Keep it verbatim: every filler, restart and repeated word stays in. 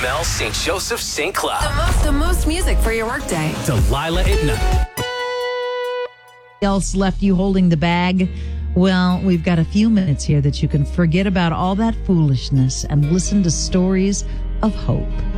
Carmel, Saint Joseph, Saint Cloud. The most, the most music for your workday. Delilah at night. Else left you holding the bag? Well, we've got a few minutes here that you can forget about all that foolishness and listen to stories of hope.